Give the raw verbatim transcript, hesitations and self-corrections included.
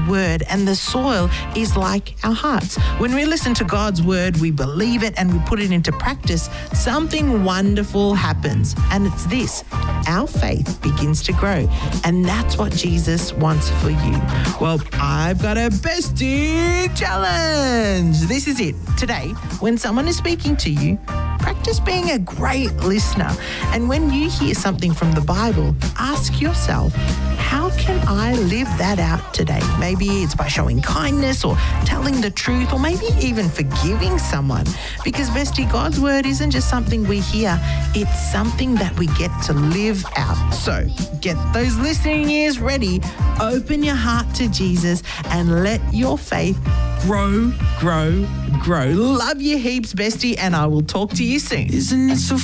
word, and the soil is like our hearts. When we listen to God's word, we believe it and we put it into practice, something wonderful happens. And it's this: our faith begins to grow. And that's what Jesus wants for you. Well, I've got a bestie challenge. This is it. Today, when someone is speaking to you, practice being a great listener. And when you hear something from the Bible, ask yourself, how can I live that out today? Maybe it's by showing kindness or telling the truth, or maybe even forgiving someone. Because, bestie, God's word isn't just something we hear, it's something that we get to live out. So get those listening ears ready, open your heart to Jesus, and let your faith grow, grow, grow. Love you heaps, bestie, and I will talk to you soon. Isn't it so